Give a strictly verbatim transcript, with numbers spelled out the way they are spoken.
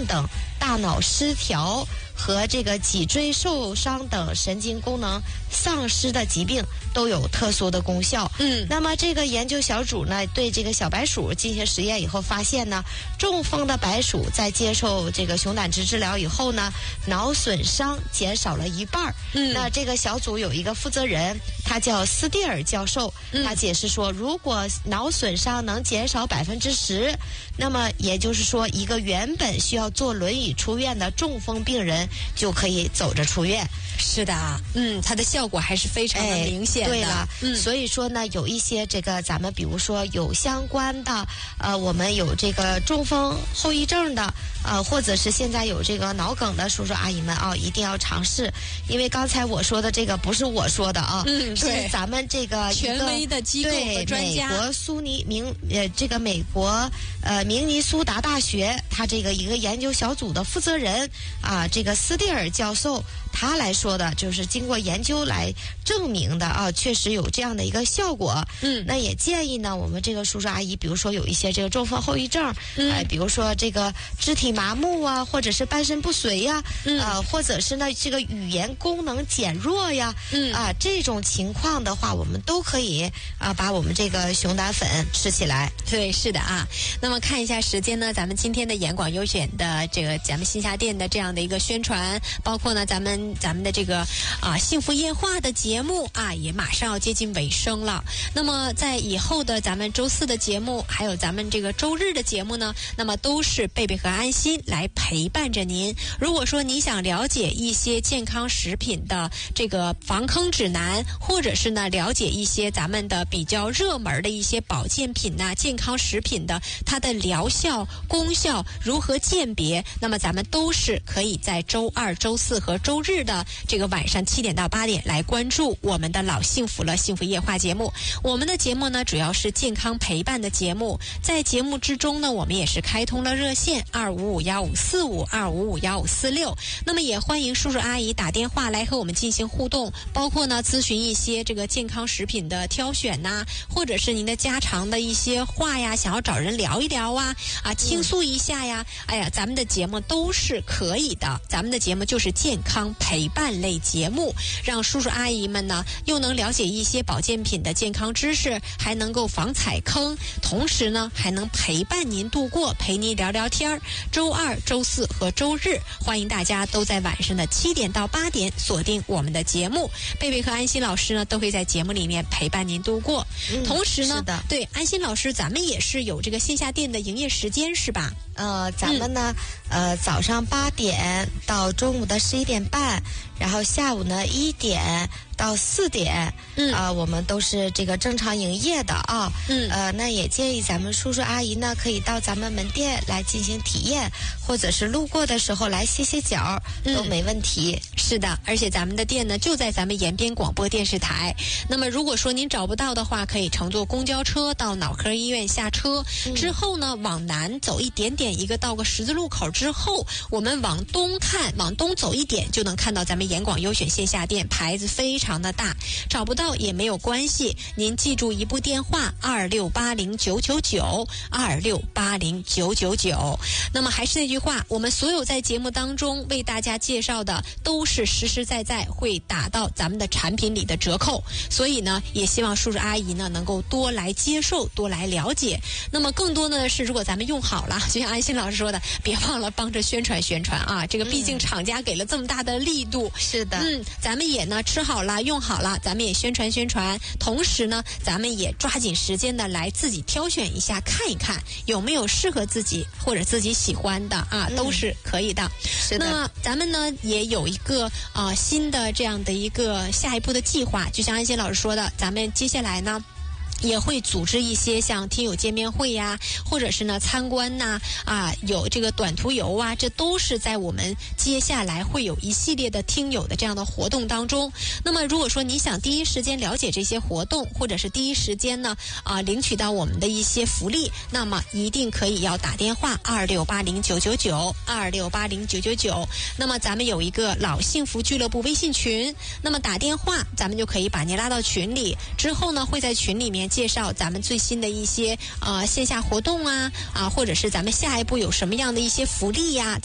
等大脑失调和这个脊椎受伤等神经功能丧失的疾病都有特殊的功效。 嗯， 那么这个研究小组呢，对这个小白鼠进行实验以后发现呢，中风的白鼠在接受这个熊胆汁治疗以后呢，脑损伤减少了一半。 嗯， 那这个小组有一个负责人，他叫斯蒂尔教授，他解释说，如果脑损伤能减少百分之十，那么也就是说，一个原本需要坐轮椅出院的中风病人就可以走着出院。 是的，嗯，它的效果还是非常的明显的。 哎、对了， 嗯， 所以说呢，有一些这个咱们比如说有相关的，呃，我们有这个中风后遗症的，呃，或者是现在有这个脑梗的叔叔阿姨们啊，一定要尝试，因为刚才我说的这个不是我说的啊， 嗯，是咱们这个权威的机构和专家， 美国苏尼明呃这个美国呃明尼苏达大学他这个一个研究小组的负责人啊，这个斯蒂尔教授他来说的，就是经过研究来证明的啊，确实有这样的一个效果。 嗯， 那也建议呢，我们这个叔叔阿姨，比如说有一些这个中风后遗症， 嗯， 呃，比如说这个肢体麻木啊，或者是半身不遂呀， 嗯， 呃，或者是呢这个语言功能减弱呀， 嗯啊，这种情况的话，我们都可以啊把我们这个熊胆粉吃起来。 对，是的啊。那么看一下时间呢，咱们今天的严广优选的这个咱们新下店的这样的一个宣传，包括呢咱们咱们的这个啊幸福夜话的节目啊，也马上要接近尾声了。那么在以后的咱们周四的节目，还有咱们这个周日的节目呢，那么都是贝贝和安心来陪伴着您。如果说你想了解一些健康食品的这个防坑指南，或者是呢了解一些咱们的比较热门的一些保健品呐、健康食品的它的疗效、功效如何鉴别，那么咱们都是可以在周二、周四和周日的这个晚上七点到八点来关注我们的老幸福了幸福夜话节目。我们的节目呢主要是健康陪伴的节目，在节目之中呢我们也是开通了热线二五五幺五四五二五五幺五四六，那么也欢迎叔叔阿姨打电话来和我们进行互动，包括呢咨询一些这个健康食品的挑选呐、啊，或者是您的家常的一些话呀，想要找人聊一聊啊啊倾诉一下呀，哎呀咱们的节目都是可以的，咱们的节目就是健康陪伴类节目，让叔叔阿姨们呢又能了解一些保健品的健康知识，还能够防踩坑，同时呢还能陪伴您度过，陪您聊聊天儿。周二、周四和周日，欢迎大家都在晚上的七点到八点锁定我们的节目，贝贝和安心老师呢都会在节目里面陪伴您度过。 嗯、 同时呢， 是的， 对安心老师，咱们也是有这个线下店的营业时间是吧？ 呃，咱们呢，嗯、呃，早上八点到中午的十一点半，然后下午呢一点到四点， 嗯啊、呃，我们都是这个正常营业的啊， 嗯， 呃，那也建议咱们叔叔阿姨呢，可以到咱们门店来进行体验，或者是路过的时候来歇歇脚，都没问题。 嗯、是的，而且咱们的店呢就在咱们延边广播电视台。那么如果说您找不到的话，可以乘坐公交车到脑科医院下车，嗯、之后呢往南走一点点，一个到个十字路口之后，我们往东看，往东走一点就能看到咱们严广优选线下店，牌子非常的大，找不到也没有关系，您记住一部电话二六八零九九九二六八零九九九。那么还是那句话，我们所有在节目当中为大家介绍的都是实实在在会打到咱们的产品里的折扣，所以呢也希望叔叔阿姨呢能够多来接受，多来了解。那么更多呢是如果咱们用好了，就像安心老师说的，别忘了帮着宣传宣传啊，这个毕竟厂家给了这么大的力度， 是的， 嗯，咱们也呢吃好了用好了，咱们也宣传宣传，同时呢咱们也抓紧时间的来自己挑选一下，看一看有没有适合自己或者自己喜欢的啊，都是可以的。 嗯、是的。 那咱们呢也有一个啊、呃、新的这样的一个下一步的计划，就像安心老师说的，咱们接下来呢也会组织一些像听友见面会呀，或者是呢参观呐 啊, 啊有这个短途游啊，这都是在我们接下来会有一系列的听友的这样的活动当中。那么如果说你想第一时间了解这些活动，或者是第一时间呢啊领取到我们的一些福利，那么一定可以要打电话二六八零九九九二六八零九九九。那么咱们有一个老幸福俱乐部微信群，那么打电话咱们就可以把您拉到群里，之后呢会在群里面介绍咱们最新的一些呃线下活动啊啊，或者是咱们下一步有什么样的一些福利呀、啊。